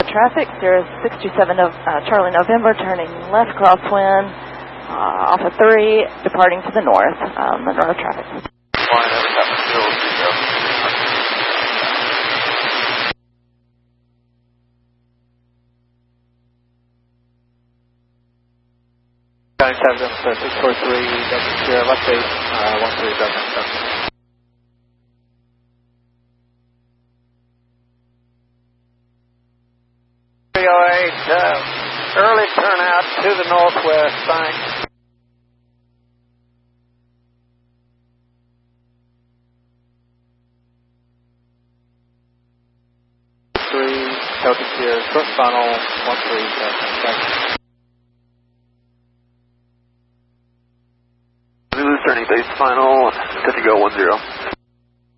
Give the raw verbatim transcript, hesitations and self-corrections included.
traffic, Sierra sixty-seven of uh, Charlie November, turning left crosswind, uh, off of three, departing to the north, um, Monroe traffic. Flying over that zero zero. ninety-seven, six four three, Sierra left eight, uh, one three, Delta seven. three oh eight, uh, early turnout to the northwest, thanks. three, Delta Sierra, short funnel, one three, Delta, thanks. Zulu turning base final, good to go, one zero.